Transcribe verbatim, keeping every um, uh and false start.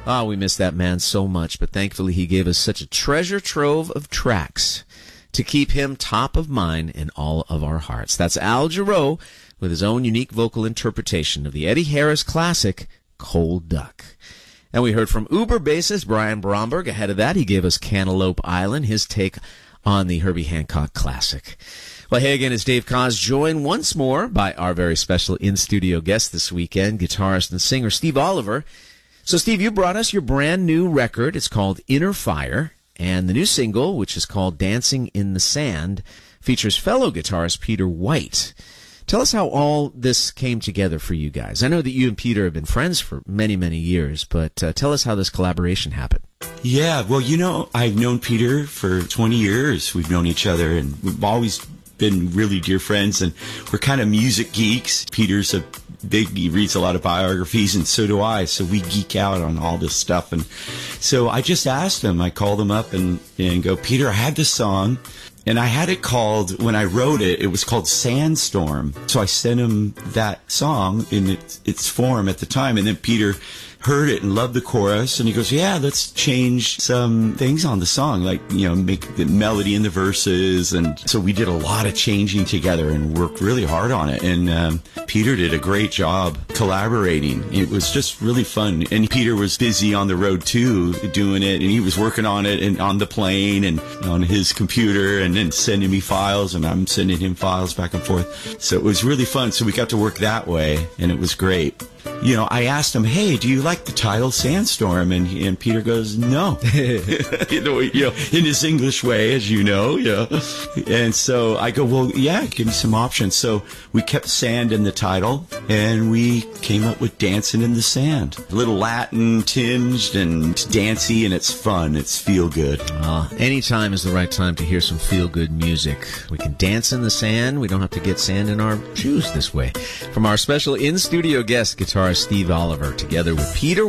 Ah, we miss that man so much, but thankfully he gave us such a treasure trove of tracks to keep him top of mind in all of our hearts. That's Al Jarreau with his own unique vocal interpretation of the Eddie Harris classic, Cold Duck. And we heard from Uber bassist Brian Bromberg. Ahead of that, he gave us Cantaloupe Island, his take on the Herbie Hancock classic. Well, hey again, it's Dave Koz, joined once more by our very special in-studio guest this weekend, guitarist and singer Steve Oliver. So, Steve, you brought us your brand new record. It's called Inner Fire, and the new single, which is called Dancing in the Sand, features fellow guitarist Peter White. Tell us how all this came together for you guys. I know that you and Peter have been friends for many, many years, but uh, tell us how this collaboration happened. Yeah, well, you know, I've known Peter for twenty years. We've known each other, and we've always been really dear friends, and we're kind of music geeks. Peter's a big, he reads a lot of biographies, and so do I, so we geek out on all this stuff. And so I just asked him, I called him up and, and go, Peter, I have this song, and I had it called, when I wrote it, it was called Sandstorm. So I sent him that song in its, its form at the time, and then Peter heard it and loved the chorus, and he goes, yeah, let's change some things on the song, like, you know, make the melody in the verses. And so we did a lot of changing together and worked really hard on it. And um, Peter did a great job collaborating. It was just really fun. And Peter was busy on the road too, doing it, and he was working on it and on the plane and on his computer, and then sending me files, and I'm sending him files back and forth. So it was really fun. So we got to work that way, and it was great. You know, I asked him, hey, do you like the title Sandstorm? And he, and Peter goes, no. you know, you know, in his English way, as you know. Yeah. And so I go, well, yeah, give me some options. So we kept sand in the title, and we came up with Dancing in the Sand. A little Latin tinged, and it's dancey, and it's fun. It's feel good. Uh, anytime is the right time to hear some feel-good music. We can dance in the sand. We don't have to get sand in our shoes this way. From our special in-studio guest, guitarist Steve Oliver, together with Peter